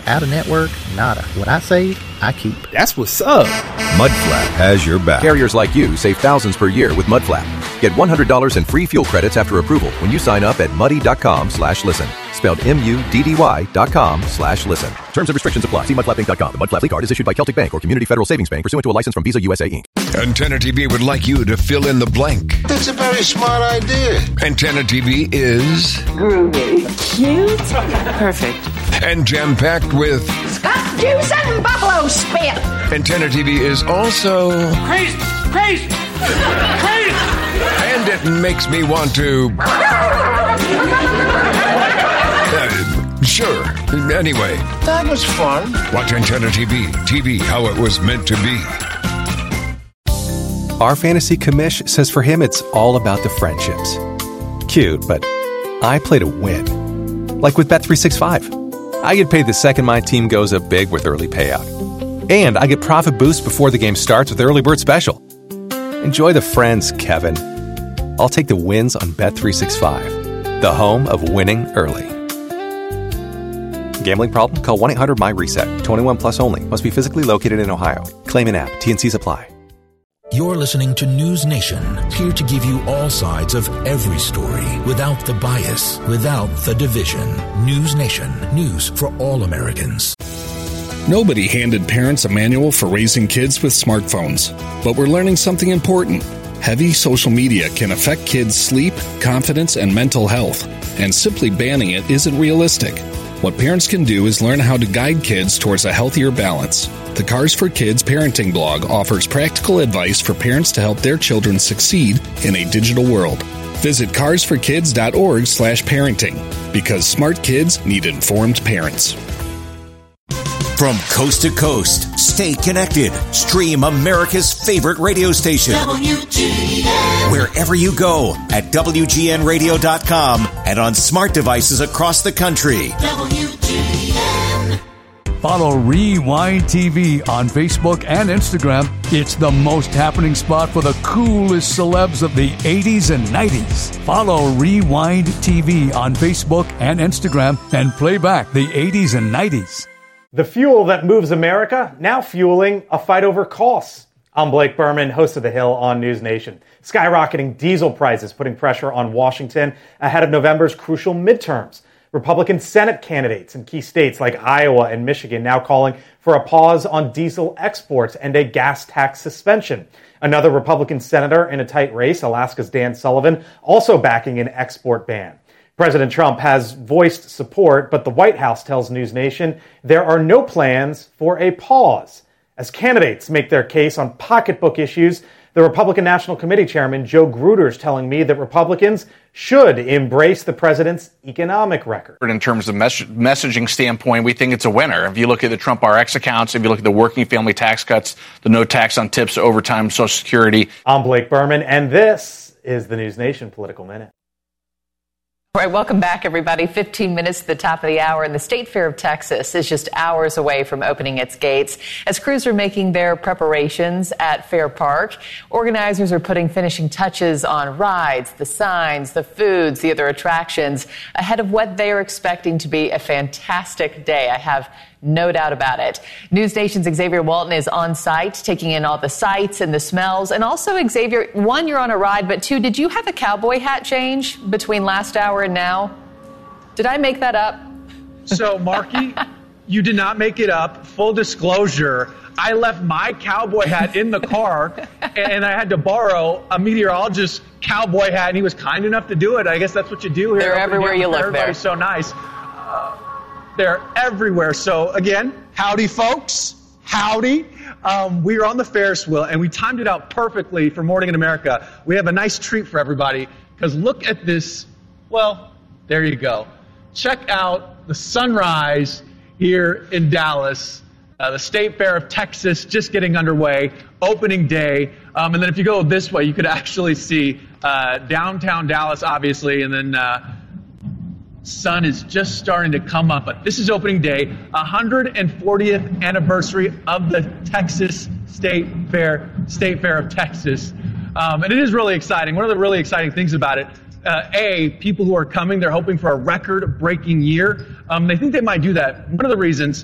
Out of network, nada. What I save, I keep. That's what's up. Mudflap has your back. Carriers like you save thousands per year with Mudflap. Get $100 in free fuel credits after approval when you sign up at muddy.com/listen. Spelled MUDDY.com/listen. Terms and restrictions apply. See mudflapinc.com. The Mudflap card is issued by Celtic Bank or Community Federal Savings Bank pursuant to a license from Visa USA Inc. Antenna TV would like you to fill in the blank. That's a very smart idea. Antenna TV is groovy, cute, perfect, and jam-packed with Scott juice and buffalo spit. Antenna TV is also crazy. And it makes me want to sure. Anyway, that was fun. Watch Antenna TV. TV how it was meant to be. Our fantasy commish says for him it's all about the friendships. Cute, but I play to win. Like with Bet365. I get paid the second my team goes up big with early payout. And I get profit boost before the game starts with Early Bird Special. Enjoy the friends, Kevin. I'll take the wins on Bet365, the home of winning early. Gambling problem? Call 1-800-MY-RESET. 21 plus only. Must be physically located in Ohio. Claim in app. T&Cs apply. You're listening to News Nation, here to give you all sides of every story, without the bias, without the division. News Nation, news for all Americans. Nobody handed parents a manual for raising kids with smartphones, but we're learning something important. Heavy social media can affect kids' sleep, confidence, and mental health, and simply banning it isn't realistic. What parents can do is learn how to guide kids towards a healthier balance. The Cars for Kids parenting blog offers practical advice for parents to help their children succeed in a digital world. Visit carsforkids.org/parenting, because smart kids need informed parents. From coast to coast, stay connected. Stream America's favorite radio station. WGN. Wherever you go at WGNradio.com and on smart devices across the country. WGN. Follow Rewind TV on Facebook and Instagram. It's the most happening spot for the coolest celebs of the 80s and 90s. Follow Rewind TV on Facebook and Instagram and play back the 80s and 90s. The fuel that moves America, now fueling a fight over costs. I'm Blake Berman, host of The Hill on News Nation. Skyrocketing diesel prices putting pressure on Washington ahead of November's crucial midterms. Republican Senate candidates in key states like Iowa and Michigan now calling for a pause on diesel exports and a gas tax suspension. Another Republican senator in a tight race, Alaska's Dan Sullivan, also backing an export ban. President Trump has voiced support, but the White House tells News Nation there are no plans for a pause. As candidates make their case on pocketbook issues, the Republican National Committee Chairman Joe Gruder is telling me that Republicans should embrace the president's economic record. In terms of messaging standpoint, we think it's a winner. If you look at the Trump RX accounts, if you look at the working family tax cuts, the no tax on tips, overtime, Social Security. I'm Blake Berman, and this is the News Nation Political Minute. All right, welcome back, everybody. 15 minutes to the top of the hour, and the State Fair of Texas is just hours away from opening its gates. As crews are making their preparations at Fair Park, organizers are putting finishing touches on rides, the signs, the foods, the other attractions, ahead of what they are expecting to be a fantastic day. I have no doubt about it. News Nation's Xavier Walton is on site, taking in all the sights and the smells. And also, Xavier, one, you're on a ride, but two, did you have a cowboy hat change between last hour and now? Did I make that up? So, Marky, you did not make it up. Full disclosure, I left my cowboy hat in the car, and I had to borrow a meteorologist's cowboy hat, and he was kind enough to do it. I guess that's what you do here. They're everywhere you look there. Everybody's so nice. They're everywhere. So, again, howdy, folks. Howdy. We are on the Ferris wheel, and we timed it out perfectly for Morning in America. We have a nice treat for everybody, because look at this. Well, there you go. Check out the sunrise here in Dallas. The State Fair of Texas just getting underway, opening day. And then if you go this way, you could actually see downtown Dallas, obviously, and then sun is just starting to come up. But this is opening day, 140th anniversary of the Texas State Fair of Texas. And it is really exciting. One of the really exciting things about it, people who are coming, they're hoping for a record-breaking year. They think they might do that. One of the reasons